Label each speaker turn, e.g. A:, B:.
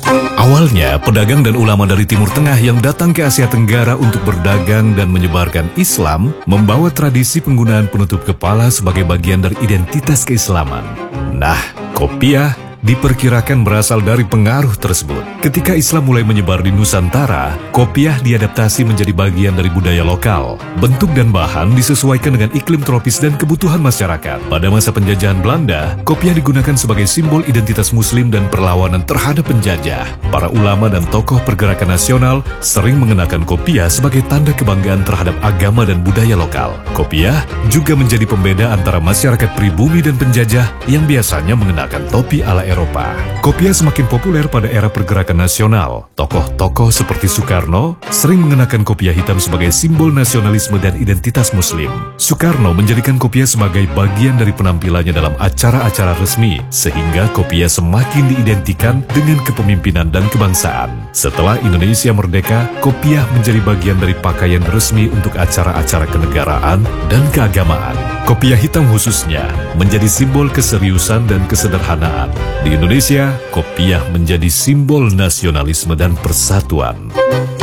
A: Awalnya, pedagang dan ulama dari Timur Tengah yang datang ke Asia Tenggara untuk berdagang dan menyebarkan Islam membawa tradisi penggunaan penutup kepala sebagai bagian dari identitas keislaman. Nah, kopiah diperkirakan berasal dari pengaruh tersebut. Ketika Islam mulai menyebar di Nusantara, kopiah diadaptasi menjadi bagian dari budaya lokal. Bentuk dan bahan disesuaikan dengan iklim tropis dan kebutuhan masyarakat. Pada masa penjajahan Belanda, kopiah digunakan sebagai simbol identitas Muslim dan perlawanan terhadap penjajah. Para ulama dan tokoh pergerakan nasional sering mengenakan kopiah sebagai tanda kebanggaan terhadap agama dan budaya lokal. Kopiah juga menjadi pembeda antara masyarakat pribumi dan penjajah yang biasanya mengenakan topi ala Eropa. Kopiah semakin populer pada era pergerakan nasional. Tokoh-tokoh seperti Soekarno sering mengenakan kopiah hitam sebagai simbol nasionalisme dan identitas Muslim. Soekarno menjadikan kopiah sebagai bagian dari penampilannya dalam acara-acara resmi, sehingga kopiah semakin diidentikan dengan kepemimpinan dan kebangsaan. Setelah Indonesia merdeka, kopiah menjadi bagian dari pakaian resmi untuk acara-acara kenegaraan dan keagamaan. Kopiah hitam khususnya menjadi simbol keseriusan dan kesederhanaan. Di Indonesia, kopiah menjadi simbol nasionalisme dan persatuan.